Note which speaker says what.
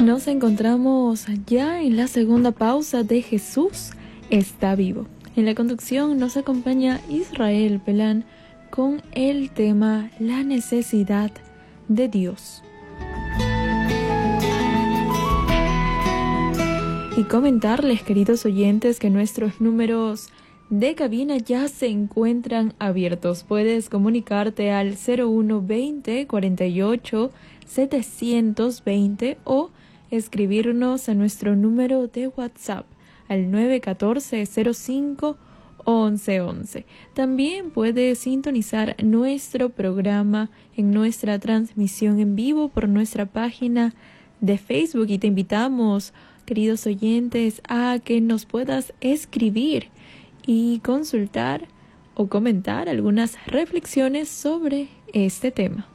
Speaker 1: Nos encontramos ya en la segunda pausa de Jesús está vivo. En la conducción nos acompaña Israel Pelán con el tema La necesidad de Dios. Y comentarles, queridos oyentes, que nuestros números de cabina ya se encuentran abiertos. Puedes comunicarte al 0120 48 720 o escribirnos a nuestro número de WhatsApp al 914 05 1111. También puedes sintonizar nuestro programa en nuestra transmisión en vivo por nuestra página de Facebook y te invitamos, queridos oyentes, a que nos puedas escribir y consultar o comentar algunas reflexiones sobre este tema.